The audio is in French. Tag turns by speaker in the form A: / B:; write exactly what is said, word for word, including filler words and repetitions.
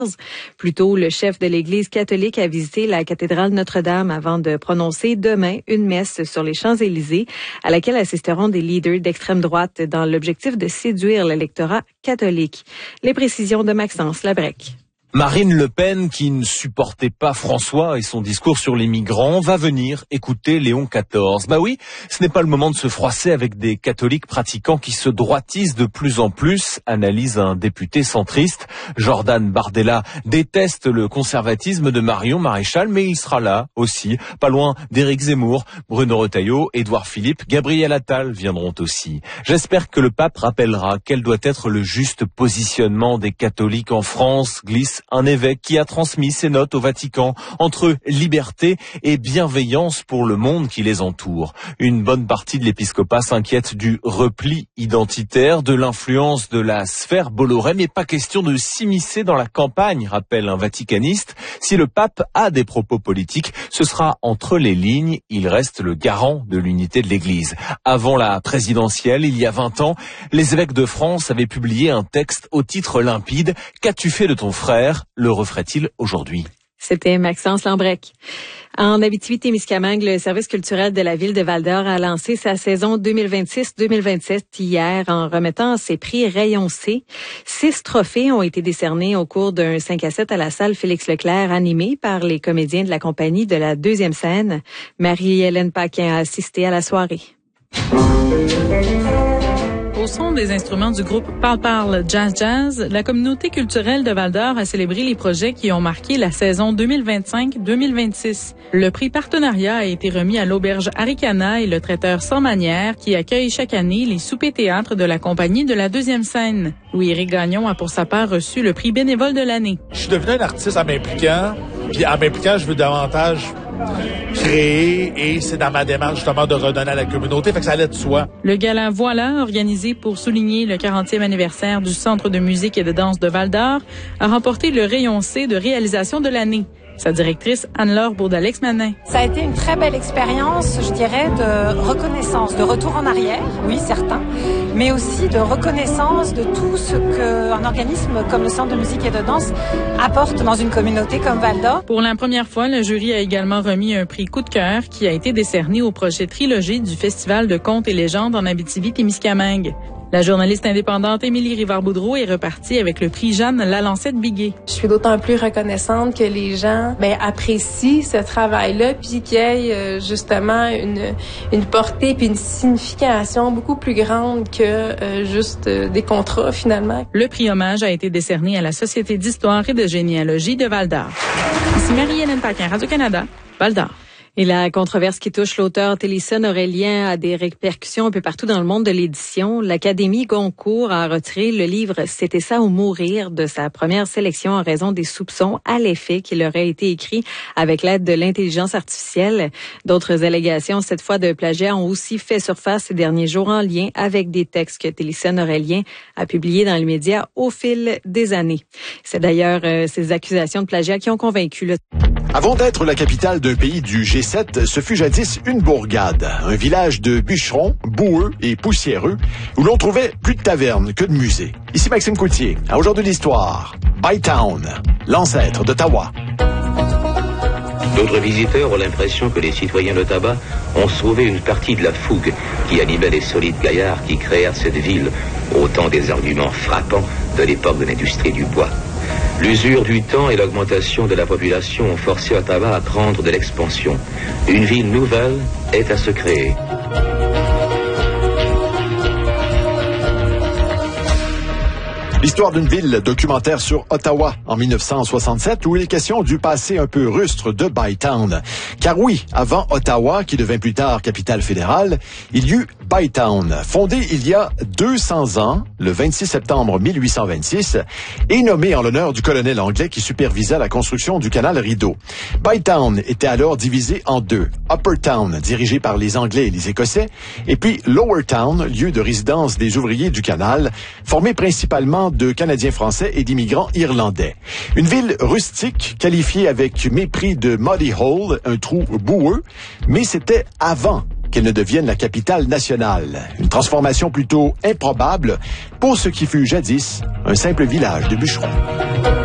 A: Plus tôt, le chef de l'Église catholique a visité la cathédrale Notre-Dame avant de prononcer demain une messe sur les Champs-Élysées à laquelle assisteront des leaders d'extrême droite dans l'objectif de séduire l'électorat catholique. Les précisions de Maxence Labrec.
B: Marine Le Pen, qui ne supportait pas François et son discours sur les migrants, va venir écouter Léon quatorze. Bah oui, ce n'est pas le moment de se froisser avec des catholiques pratiquants qui se droitisent de plus en plus, analyse un député centriste. Jordan Bardella déteste le conservatisme de Marion Maréchal, mais il sera là aussi, pas loin d'Éric Zemmour, Bruno Retailleau, Édouard Philippe, Gabriel Attal viendront aussi. J'espère que le pape rappellera quel doit être le juste positionnement des catholiques en France, glisse un évêque qui a transmis ses notes au Vatican entre liberté et bienveillance pour le monde qui les entoure. Une bonne partie de l'épiscopat s'inquiète du repli identitaire, de l'influence de la sphère Bolloré, mais pas question de s'immiscer dans la campagne, rappelle un vaticaniste. Si le pape a des propos politiques, ce sera entre les lignes. Il reste le garant de l'unité de l'Église. Avant la présidentielle, il y a vingt ans, les évêques de France avaient publié un texte au titre limpide. Qu'as-tu fait de ton frère ? Le referait-il aujourd'hui?
A: C'était Maxence Labrec. En Abitibi-Témiscamingue, le service culturel de la ville de Val-d'Or a lancé sa saison deux mille vingt-six deux mille vingt-sept hier en remettant ses prix Rayon C. Six trophées ont été décernés au cours d'un cinq à sept à la salle Félix-Leclerc animé par les comédiens de la compagnie de la deuxième scène. Marie-Hélène Paquin a assisté à la soirée.
C: Au son des instruments du groupe Parle Parle Jazz Jazz, la communauté culturelle de Val-d'Or a célébré les projets qui ont marqué la saison deux mille vingt-cinq deux mille vingt-six. Le prix partenariat a été remis à l'auberge Aricana et le traiteur Sans Manière qui accueille chaque année les soupers théâtres de la compagnie de la deuxième scène. Louis-Éric Gagnon a pour sa part reçu le prix bénévole de l'année.
D: Je suis devenu un artiste en m'impliquant, puis en m'impliquant, je veux davantage créer et c'est dans ma démarche justement de redonner à la communauté, fait que ça allait de soi.
C: Le gala Voilà, organisé pour souligner le quarantième anniversaire du Centre de musique et de danse de Val-d'Or, a remporté le Rayon C de réalisation de l'année. Sa directrice, Anne-Laure Bourdaleix-Manin.
E: Ça a été une très belle expérience, je dirais, de reconnaissance, de retour en arrière, oui, certain, mais aussi de reconnaissance de tout ce qu'un organisme comme le Centre de musique et de danse apporte dans une communauté comme Val-d'Or.
C: Pour la première fois, le jury a également remis un prix coup de cœur qui a été décerné au projet Trilogie du Festival de contes et légendes en Abitibi-Témiscamingue. La journaliste indépendante Émilie Rivard-Boudreau est repartie avec le prix Jeanne Lalancette-Biguet.
F: Je suis d'autant plus reconnaissante que les gens ben, apprécient ce travail-là puis qu'il y ait euh, justement une, une portée puis une signification beaucoup plus grande que euh, juste euh, des contrats finalement.
C: Le prix hommage a été décerné à la Société d'histoire et de généalogie de Val-d'Or. Ici Marie-Hélène Paquin, Radio-Canada, Val-d'Or.
A: Et la controverse qui touche l'auteur Télisson Aurélien a des répercussions un peu partout dans le monde de l'édition. L'Académie Goncourt a retiré le livre « C'était ça ou mourir » de sa première sélection en raison des soupçons à l'effet qu'il aurait été écrit avec l'aide de l'intelligence artificielle. D'autres allégations, cette fois de plagiat, ont aussi fait surface ces derniers jours en lien avec des textes que Télisson Aurélien a publiés dans les médias au fil des années. C'est d'ailleurs euh, ces accusations de plagiat qui ont convaincu le...
G: Avant d'être la capitale d'un pays du G sept, ce fut jadis une bourgade, un village de bûcherons, boueux et poussiéreux, où l'on trouvait plus de tavernes que de musées. Ici Maxime Coutier, à Aujourd'hui l'Histoire, Bytown, l'ancêtre d'Ottawa.
H: D'autres visiteurs ont l'impression que les citoyens d'Ottawa ont sauvé une partie de la fougue qui animait les solides gaillards qui créèrent cette ville, autant des arguments frappants de l'époque de l'industrie du bois. L'usure du temps et l'augmentation de la population ont forcé Ottawa à prendre de l'expansion. Une ville nouvelle est à se créer.
G: L'histoire d'une ville, documentaire sur Ottawa en mille neuf cent soixante-sept, où il est question du passé un peu rustre de Bytown. Car oui, avant Ottawa, qui devint plus tard capitale fédérale, il y eut Bytown, fondé il y a deux cents ans, le vingt-six septembre mille huit cent vingt-six, et nommé en l'honneur du colonel anglais qui supervisa la construction du canal Rideau. Bytown était alors divisé en deux. Upper Town, dirigé par les Anglais et les Écossais, et puis Lower Town, lieu de résidence des ouvriers du canal, formé principalement de Canadiens français et d'immigrants irlandais. Une ville rustique, qualifiée avec mépris de Muddy Hole, un trou boueux, mais c'était avant qu'elle ne devienne la capitale nationale. Une transformation plutôt improbable pour ce qui fut jadis un simple village de bûcherons.